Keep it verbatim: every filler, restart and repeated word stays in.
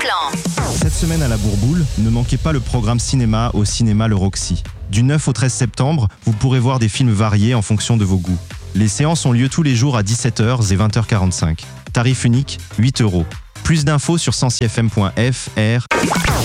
Bataclan. Cette semaine à la Bourboule, ne manquez pas le programme cinéma au cinéma Le Roxy. Du neuf au treize septembre, vous pourrez voir des films variés en fonction de vos goûts. Les séances ont lieu tous les jours à dix-sept heures et vingt heures quarante-cinq. Tarif unique, huit euros. Plus d'infos sur sensi f m point f r.